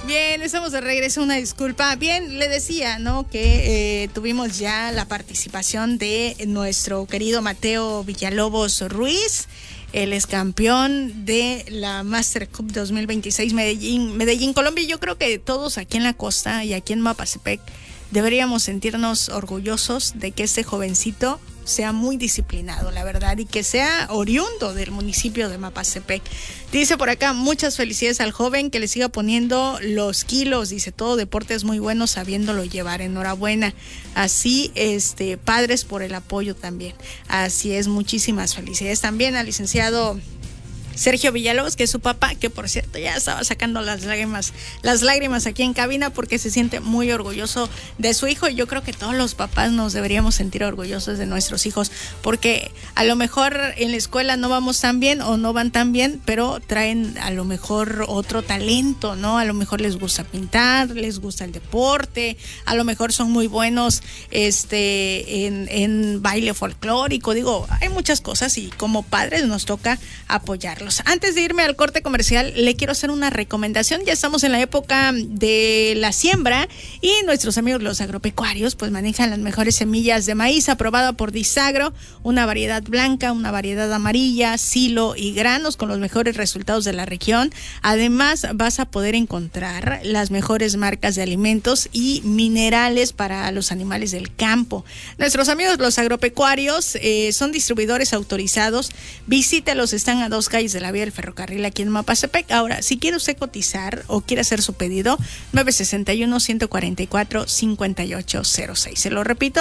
Bien, estamos de regreso, una disculpa. Bien, le decía, ¿no? Que tuvimos ya la participación de nuestro querido Mateo Villalobos Ruiz. Él es campeón de la Master Cup 2026 Medellín, Colombia. Yo creo que todos aquí en la costa y aquí en Mapasepec deberíamos sentirnos orgullosos de que este jovencito sea muy disciplinado, la verdad, y que sea oriundo del municipio de Mapasepec. Dice por acá, muchas felicidades al joven, que le siga poniendo los kilos. Dice, todo deporte es muy bueno sabiéndolo llevar. Enhorabuena. Así, padres por el apoyo también. Así es, muchísimas felicidades también al licenciado Sergio Villalobos, que es su papá, que por cierto ya estaba sacando las lágrimas aquí en cabina porque se siente muy orgulloso de su hijo. Y yo creo que todos los papás nos deberíamos sentir orgullosos de nuestros hijos, porque a lo mejor en la escuela no vamos tan bien o no van tan bien, pero traen a lo mejor otro talento, ¿no? A lo mejor les gusta pintar, les gusta el deporte, a lo mejor son muy buenos en baile folclórico. Digo, hay muchas cosas y como padres nos toca apoyarlos. Antes de irme al corte comercial, le quiero hacer una recomendación. Ya estamos en la época de la siembra y nuestros amigos los agropecuarios pues manejan las mejores semillas de maíz aprobada por Disagro, una variedad blanca, una variedad amarilla, silo y granos con los mejores resultados de la región. Además, vas a poder encontrar las mejores marcas de alimentos y minerales para los animales del campo. Nuestros amigos los agropecuarios son distribuidores autorizados. Visítelos, están a 2 calles de la vía del ferrocarril aquí en Mapasepec. Ahora, si quiere usted cotizar o quiere hacer su pedido, 961-144-5806. Se lo repito,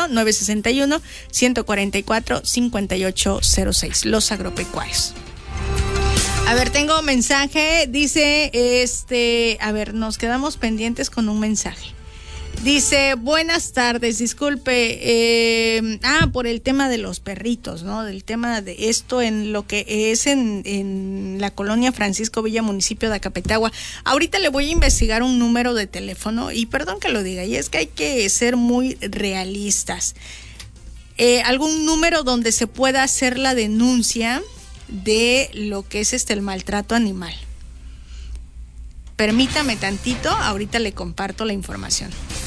961-144-5806. Los agropecuarios. A ver, tengo un mensaje. Dice, nos quedamos pendientes con un mensaje. Dice, buenas tardes, disculpe, por el tema de los perritos, ¿no? Del tema de esto en lo que es en la colonia Francisco Villa, municipio de Acapetagua. Ahorita le voy a investigar un número de teléfono y perdón que lo diga, y es que hay que ser muy realistas. Algún número donde se pueda hacer la denuncia de lo que es el maltrato animal. Permítame tantito, ahorita le comparto la información.